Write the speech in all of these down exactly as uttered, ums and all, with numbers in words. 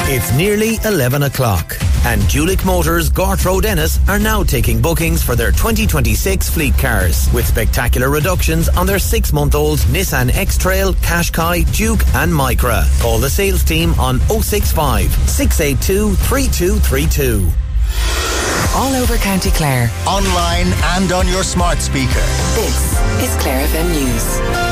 It's nearly eleven o'clock and Julick Motors, Gort Road, Ennis are now taking bookings for their twenty twenty-six fleet cars with spectacular reductions on their six-month-old Nissan X-Trail, Qashqai, Duke and Micra. Call the sales team on oh six five, six eight two, three two three two. All over County Clare. Online and on your smart speaker. This is Clare F M News.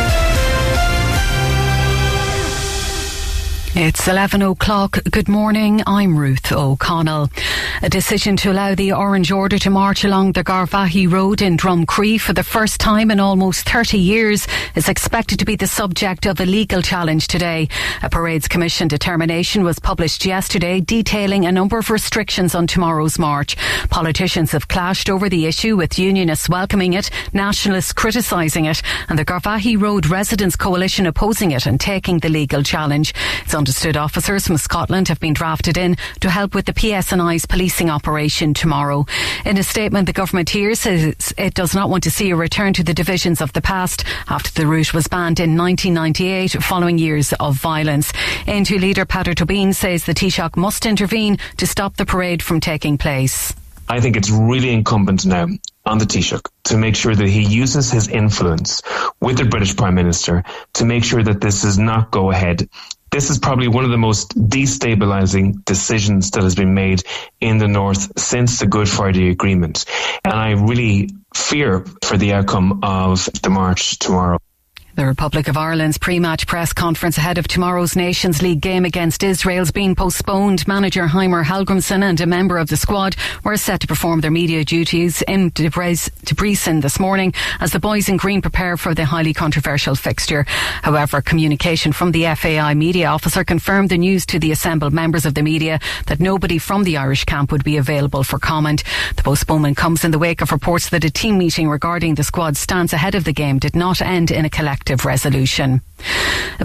It's eleven o'clock. Good morning. I'm Ruth O'Connell. A decision to allow the Orange Order to march along the Garvaghey Road in Drumcree for the first time in almost thirty years is expected to be the subject of a legal challenge today. A Parades Commission determination was published yesterday detailing a number of restrictions on tomorrow's march. Politicians have clashed over the issue, with unionists welcoming it, nationalists criticising it and the Garvaghey Road Residents Coalition opposing it and taking the legal challenge. It's understood officers from Scotland have been drafted in to help with the P S N I's policing operation tomorrow. In a statement, the government here says it does not want to see a return to the divisions of the past after the route was banned in nineteen ninety-eight following years of violence. N two leader Peadar Tóibín says the Taoiseach must intervene to stop the parade from taking place. I think it's really incumbent now on the Taoiseach to make sure that he uses his influence with the British Prime Minister to make sure that this does not go ahead. This is probably one of the most destabilising decisions that has been made in the North since the Good Friday Agreement. And I really fear for the outcome of the march tomorrow. The Republic of Ireland's pre-match press conference ahead of tomorrow's Nations League game against Israel has been postponed. Manager Heimer Hallgrimsson and a member of the squad were set to perform their media duties in Debrecen this morning as the boys in green prepare for the highly controversial fixture. However, communication from the F A I media officer confirmed the news to the assembled members of the media that nobody from the Irish camp would be available for comment. The postponement comes in the wake of reports that a team meeting regarding the squad's stance ahead of the game did not end in a collective resolution.